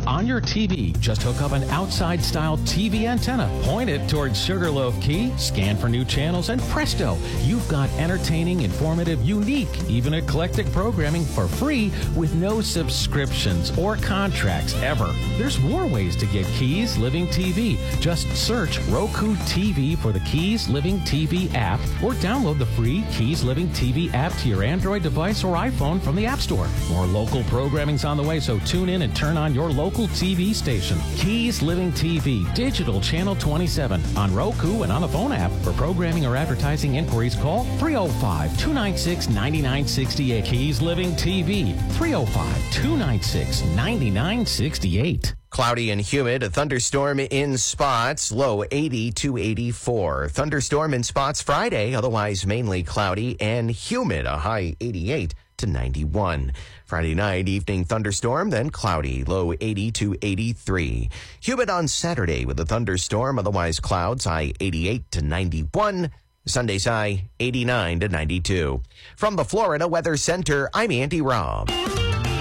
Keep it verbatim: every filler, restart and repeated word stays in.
on your T V. Just hook up an outside-style T V antenna, point it towards Sugarloaf Key, scan for new channels, and presto, you've got entertaining, informative, unique, even eclectic programming for free with no subscriptions or contracts ever. There's more ways to get Keys Living T V. Just search Roku T V for the Keys Living T V app or download the free Keys Living T V app to your Android device or iPhone from the App Store. More local programming's on the way, so tune in and turn on your local T V station. Keys Living T V, digital channel twenty-seven, on Roku and on the phone app. For programming or advertising inquiries, call three oh five, two nine six, nine nine six eight. Keys Living T V, three oh five, two nine six, nine nine six eight. Cloudy and humid, a thunderstorm in spots, low eighty to eighty-four. Thunderstorm in spots Friday, otherwise mainly cloudy and humid, a high eighty-eight to ninety-one. Friday night, evening thunderstorm, then cloudy, low eighty to eighty-three. Humid on Saturday with a thunderstorm, otherwise clouds, high eighty-eight to ninety-one. Sunday's high eighty-nine to ninety-two. From the Florida Weather Center, I'm Andy Robb.